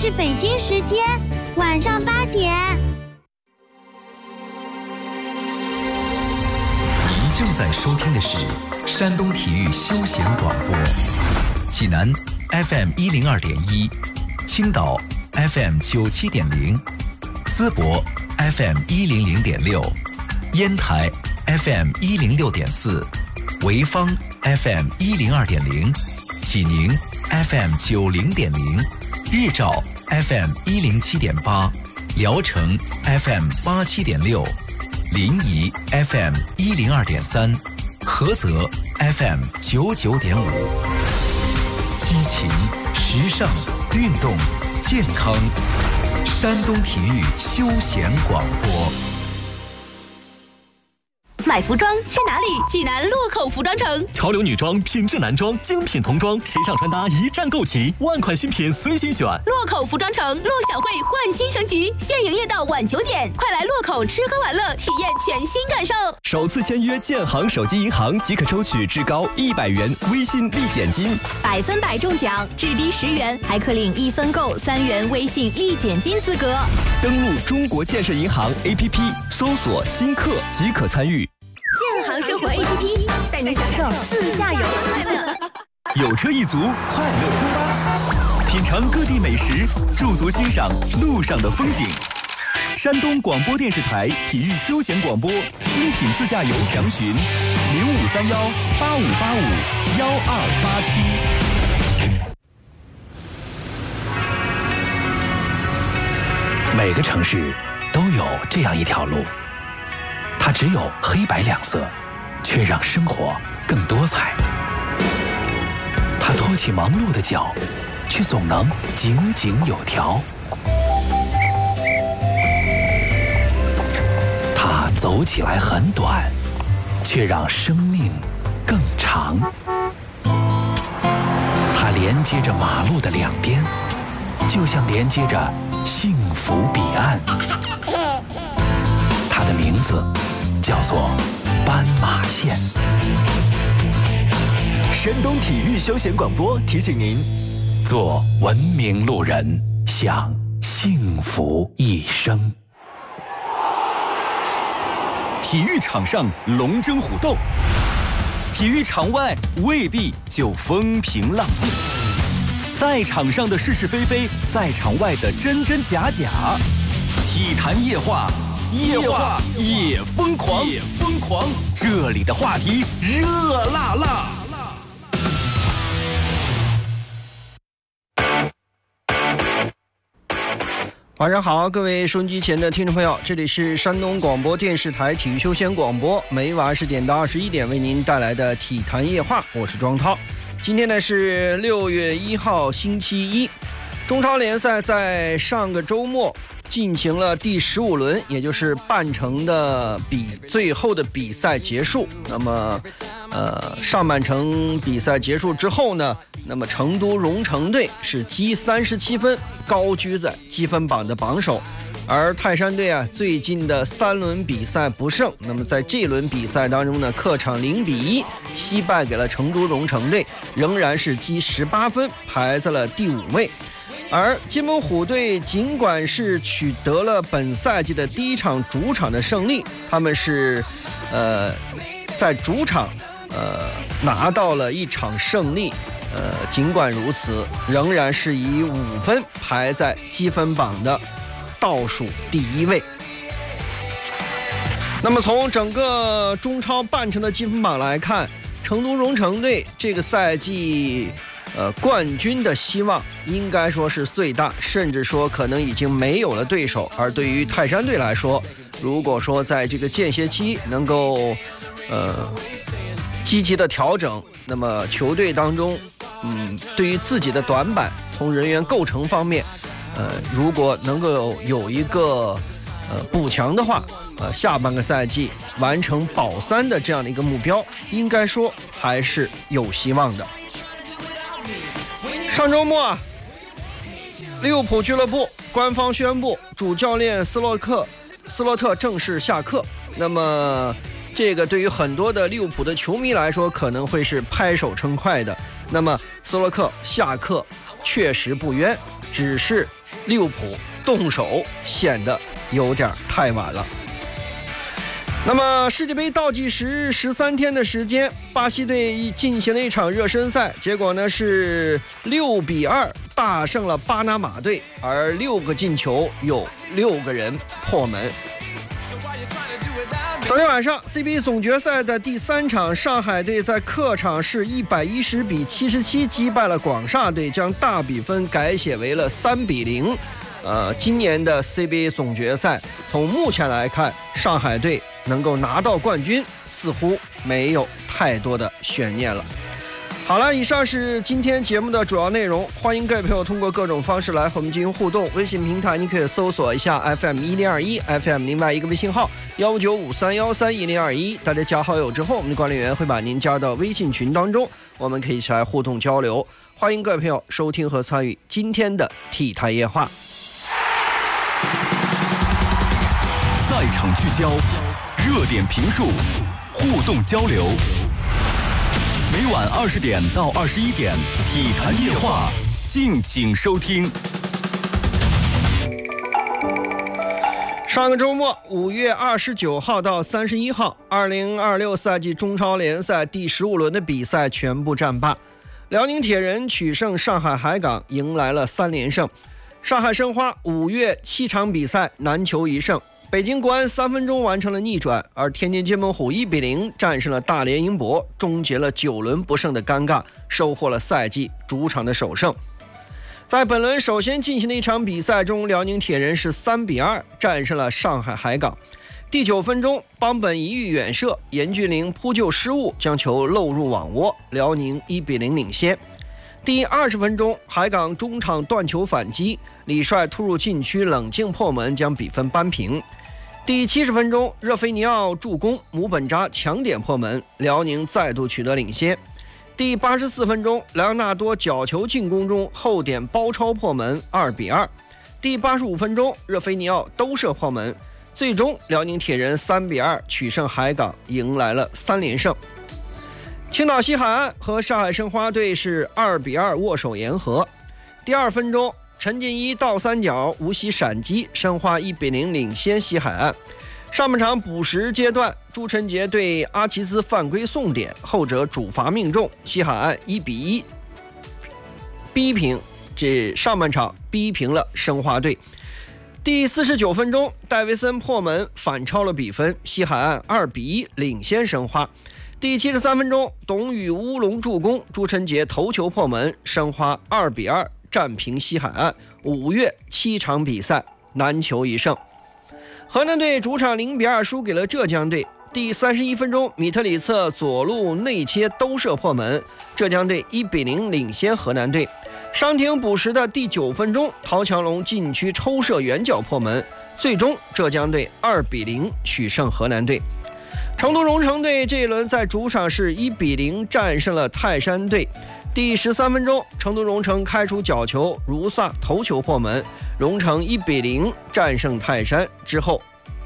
是北京时间晚上8点。 您正在收听的是山东体育休闲广播，济南 FM 102.1，青岛 FM 97.0，淄博 FM 100.6，烟台 FM 106.4，潍坊 FM 102.0，济宁 FM 90.0，日照 FM 107.8，聊城 FM 87.6，临沂 FM 102.3，菏泽 FM 99.5。激情、时尚、运动、健康，山东体育休闲广播。 买服装去哪里？济南洛口服装城， 潮流女装、品质男装、精品童装、时尚穿搭一站购齐，万款新品随心选。 洛口服装城陆小慧焕新升级，现营业到晚9点，快来洛口吃喝玩乐，体验全新感受。 首次签约建行手机银行即可抽取至高100元微信立减金 ，100分100中奖，至低10元，还可领1分购3元微信立减金资格。 登录中国建设银行 APP， 搜索新客即可参与。 建行生活 APP 带您享受自驾游的快乐。 有车一族，快乐出发，品尝各地美食，驻足欣赏路上的风景。山东广播电视台体育休闲广播精品自驾游详询0531-8585-1287。每个城市都有这样一条路，它只有黑白两色，却让生活更多彩。它拖起忙碌的脚，却总能井井有条。它走起来很短，却让生命更长。它连接着马路的两边，就像连接着幸福彼岸。它的名字叫做斑马线。山东体育休闲广播提醒您：做文明路人，享幸福一生。体育场上龙争虎斗，体育场外未必就风平浪静。赛场上的是是非非，赛场外的真真假假。体坛夜话，夜话也疯狂，也疯狂。这里的话题热辣辣。 晚上好，各位收音机前的听众朋友，这里是山东广播电视台体育休闲广播，每晚20点到21点为您带来的体坛夜话，我是庄涛。今天呢是6月1号星期一，中超联赛在上个周末进行了第15轮，也就是半程的最后的比赛结束。那么上半程比赛结束之后呢，那么成都蓉城队是积37分，高居在积分榜的榜首。而泰山队啊，最近的3轮比赛不胜，那么在这轮比赛当中呢，客场0-1惜败给了成都蓉城队，仍然是积18分，排在了第5位。而金门虎队尽管是取得了本赛季的第一场主场的胜利，他们是在主场拿到了一场胜利，尽管如此，仍然是以5分排在积分榜的倒数第1位。那么从整个中超半程的积分榜来看，成都蓉城队这个赛季冠军的希望应该说是最大，甚至说可能已经没有了对手。而对于泰山队来说，如果说在这个间歇期能够积极的调整，那么球队当中对于自己的短板，从人员构成方面如果能够有一个补强的话，下半个赛季完成保3的这样的一个目标，应该说还是有希望的。上周末啊，利物浦俱乐部官方宣布主教练斯洛特正式下课。那么这个对于很多的利物浦的球迷来说可能会是拍手称快的。那么斯洛克下课确实不冤，只是利物浦动手显得有点太晚了。那么世界杯倒计时13天的时间，巴西队进行了一场热身赛，结果呢是6-2大胜了巴拿马队，而6个进球有6个人破门。昨天晚上 CBA 总决赛的第3场，上海队在客场是110-77击败了广厦队，将大比分改写为了3-0。今年的 CBA 总决赛从目前来看，上海队能够拿到冠军似乎没有太多的悬念了。好了，以上是今天节目的主要内容，欢迎各位朋友通过各种方式来和我们进行互动。微信平台你可以搜索一下 FM1021 FM， 另外一个微信号15953131021，大家加好友之后，我们的管理员会把您加到微信群当中，我们可以一起来互动交流。欢迎各位朋友收听和参与今天的体坛夜话。 赛场聚焦，热点评述，互动交流。每晚20点到21点，体坛夜话，敬请收听。 上个周末5月29号到31号，2026赛季中超联赛第15轮的比赛全部战罢，辽宁铁人取胜上海海港，迎来了3连胜。上海申花5月7场比赛难求一胜，北京国安3分钟完成了逆转，而天津津门虎1-0战胜了大连银博，终结了9轮不胜的尴尬，收获了赛季主场的首胜。在本轮首先进行的一场比赛中，辽宁铁人是3-2战胜了上海海港。第9分钟，邦本一遇远射，严俊凌扑救失误，将球漏入网窝，辽宁1-0领先。第20分钟，海港中场断球反击，李帅突入禁区冷静破门，将比分扳平。第70分钟，热菲尼奥助攻，姆本扎强点破门，辽宁再度取得领先。第84分钟，莱昂纳多角球进攻中后点包抄破门，2-2。第85分钟，热菲尼奥兜射破门，最终辽宁铁人3-2取胜海港，迎来了3连胜。青岛西海岸和上海申花队是2-2握手言和。第2分钟，陈进一倒三角无锡闪击，申花1-0领先西海岸。上半场补时阶段，朱晨杰对阿齐兹犯规送点，后者主罚命中，西海岸1-1逼平，这上半场逼平了申花队。第49分钟，戴维森破门反超了比分，西海岸2-1领先申花。第73分钟，董宇乌龙助攻，朱晨杰头球破门，申花2-2战平西海岸。5月7场比赛难求一胜。河南队主场0-2输给了浙江队。第31分钟，米特里策左路内切兜射破门，浙江队1-0领先河南队。伤停补时的第9分钟，陶强龙禁区抽射远角破门，最终浙江队2-0取胜河南队。成都蓉城队这一轮在主场是1-0战胜了泰山队。第13分钟，成都蓉城开出角球，如萨头球破门，蓉城1-0战胜泰山之后，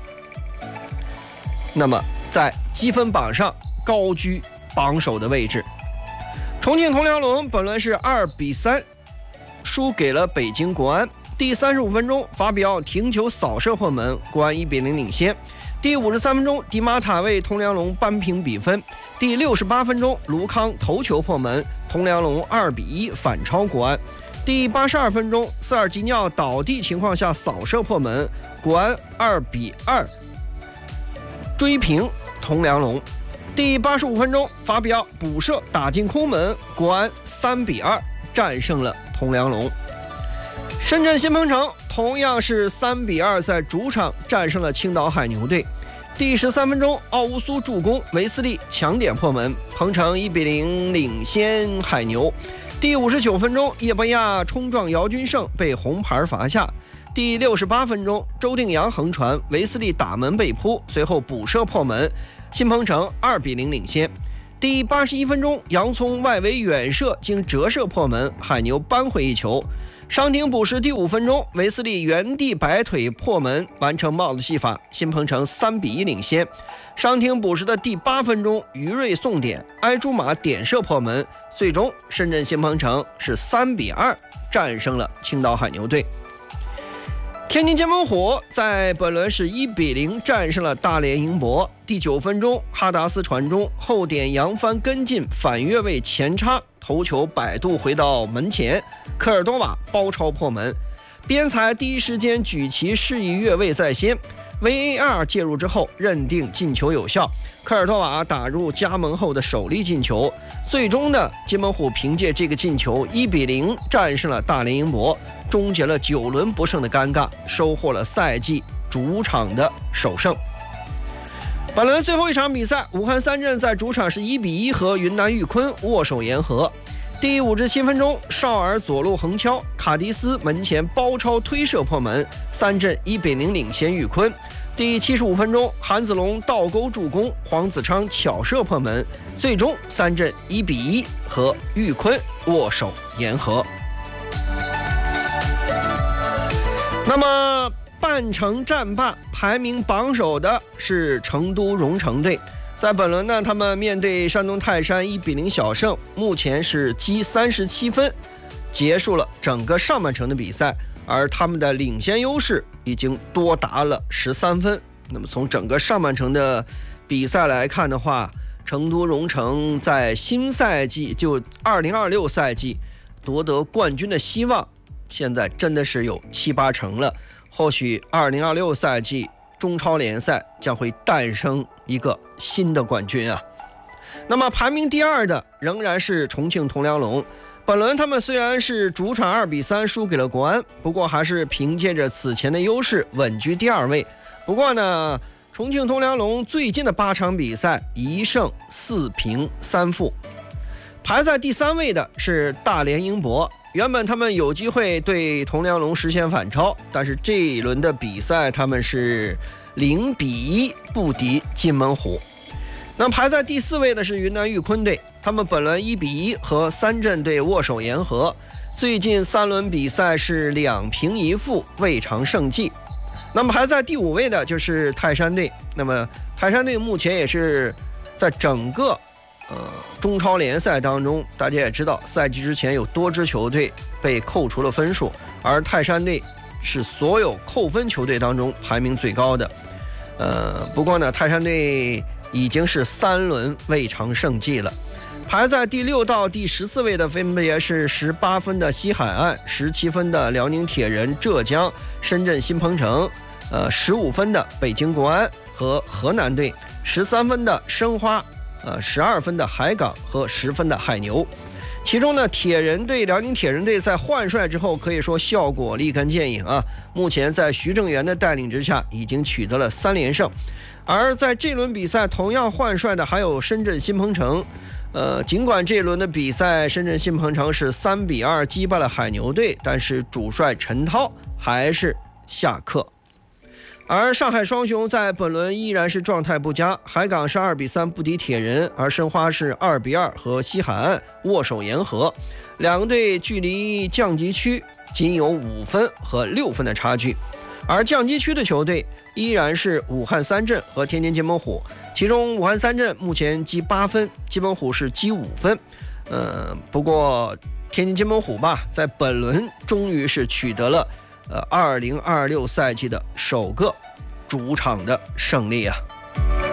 那么在积分榜上高居榜首的位置。重庆铜梁龙本轮是2-3输给了北京国安。第35分钟，法比奥停球扫射破门，国安1-0领先。第53分钟，迪马塔为铜梁龙扳平比分。第68分钟，卢康头球破门，铜梁龙2-1反超国安。第82分钟，斯尔吉尼奥倒地情况下扫射破门，国安2-2追平铜梁龙。第85分钟，法比奥补射打进空门，国安3-2战胜了铜梁龙。深圳新鹏城同样是3-2在主场战胜了青岛海牛队。第13分钟，奥乌苏助攻，维斯利强点破门，鹏城1-0领先海牛。第59分钟，叶伯亚冲撞姚军胜被红牌罚下。第68分钟，周定洋横传，维斯利打门被扑，随后补射破门，新鹏城2-0领先。第81分钟，洋葱外围远射经折射破门，海牛扳回一球。伤停补时第5分钟，维斯利原地摆腿破门，完成帽子戏法，新鹏城3-1领先。伤停补时的第8分钟，于瑞送点，埃朱马点射破门，最终深圳新鹏城是3-2战胜了青岛海牛队。 天津津门虎在本轮是1-0战胜了大连银博。第9分钟，哈达斯传中，后点扬帆跟进，反越位前插，头球摆渡回到门前，科尔多瓦包抄破门。边裁第一时间举旗示意越位在先， VAR 介入之后认定进球有效，科尔多瓦打入加盟后的首粒进球。最终呢，津门虎凭借这个进球1-0战胜了大连银博，终结了9轮不胜的尴尬，收获了赛季主场的首胜。本轮最后一场比赛，武汉三镇在主场是1-1和云南玉坤握手言和。第57分钟，绍尔左路横敲，卡迪斯门前包抄推射破门，三镇1-0领先玉坤。第75分钟，韩子龙倒钩助攻，黄子昌巧射破门，最终三镇1-1和玉坤握手言和。那么半程战罢，排名榜首的是成都蓉城队。在本轮呢，他们面对山东泰山1-0小胜，目前是积37分，结束了整个上半程的比赛，而他们的领先优势已经多达了13分。那么从整个上半程的比赛来看的话，成都蓉城在新赛季就2026赛季夺得冠军的希望，现在真的是有7-8成了。或许2026赛季中超联赛将会诞生一个新的冠军啊！那么排名第2的仍然是重庆铜梁龙。本轮他们虽然是主场2-3输给了国安，不过还是凭借着此前的优势稳居第2位。不过呢，重庆铜梁龙最近的8场比赛1胜4平3负。排在第3位的是大连银博。原本他们有机会对铜梁龙实现反超，但是这一轮的比赛他们是0-1不敌津门虎。那排在第4位的是云南玉坤队，他们本轮1-1和三镇队握手言和，最近3轮比赛是2平1负，未尝胜绩。那么排在第5位的就是泰山队，那么泰山队目前也是在整个中超联赛当中，大家也知道赛季之前有多支球队被扣除了分数，而泰山队是所有扣分球队当中排名最高的。不过呢，泰山队已经是3轮未尝胜绩了。排在第6到第14位的分别是18分的西海岸、17分的辽宁铁人、浙江、深圳新鹏城，15分的北京国安和河南队，13分的申花，12分的海港和10分的海牛。其中呢，辽宁铁人队在换帅之后可以说效果立竿见影啊！目前在徐正元的带领之下，已经取得了3连胜。而在这轮比赛同样换帅的还有深圳新鹏城。尽管这一轮的比赛深圳新鹏城是3-2击败了海牛队，但是主帅陈涛还是下课。而上海双雄在本轮依然是状态不佳，海港是2-3不敌铁人，而申花是2-2和西海岸握手言和，两个队距离降级区仅有5分和6分的差距。而降级区的球队依然是武汉三镇和天津津门虎，其中武汉三镇目前积8分，津门虎是积5分。不过天津津门虎吧，在本轮终于是取得了2026赛季的首个主场的胜利啊。